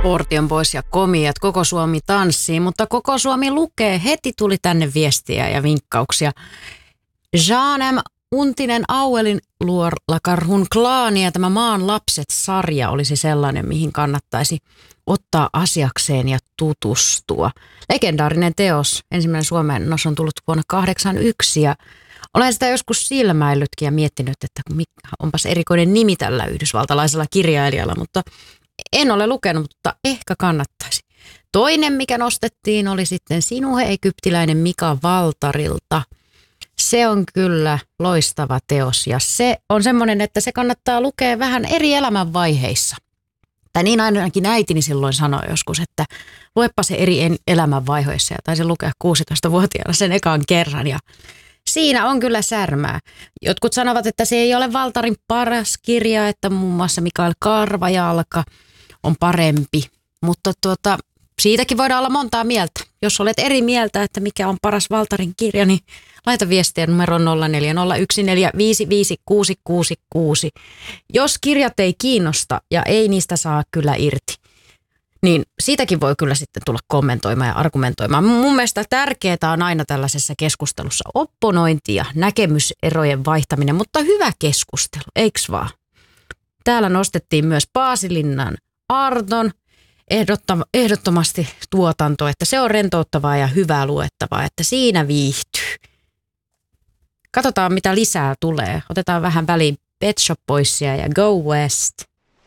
Portion pois ja komiat, koko Suomi tanssii, mutta koko Suomi lukee. Heti tuli tänne viestiä ja vinkkauksia. Jean M. Untinen Auelin luolla Karhun klaani ja tämä Maan lapset-sarja olisi sellainen, mihin kannattaisi ottaa asiakseen ja tutustua. Legendaarinen teos, ensimmäinen suomennos on tullut vuonna 1981 ja olen sitä joskus silmäillytkin ja miettinyt, että onpas erikoinen nimi tällä yhdysvaltalaisella kirjailijalla, mutta en ole lukenut, mutta ehkä kannattaisi. Toinen, mikä nostettiin, oli sitten Sinuhe egyptiläinen Mika Valtarilta. Se on kyllä loistava teos ja se on semmoinen, että se kannattaa lukea vähän eri elämänvaiheissa. Tai niin ainakin äitini silloin sanoi joskus, että luepa se eri elämänvaiheissa ja taisin lukea 16-vuotiaana sen ekan kerran ja siinä on kyllä särmää. Jotkut sanovat, että se ei ole Valtarin paras kirja, että muun muassa Mikael Karvajalka on parempi, mutta siitäkin voidaan olla montaa mieltä. Jos olet eri mieltä, että mikä on paras Valtarin kirja, niin laita viestiä numero 0401455666. Jos kirjat ei kiinnosta ja ei niistä saa kyllä irti, niin siitäkin voi kyllä sitten tulla kommentoimaan ja argumentoimaan. Mun mielestä tärkeää on aina tällaisessa keskustelussa opponointi ja näkemyserojen vaihtaminen, mutta hyvä keskustelu, eiks vaan? Täällä nostettiin myös Paasilinnan Arton ehdottomasti tuotanto, että se on rentouttavaa ja hyvää luettavaa, että siinä viihtyy. Katsotaan, mitä lisää tulee. Otetaan vähän väliin Pet Shop Boysia ja Go West.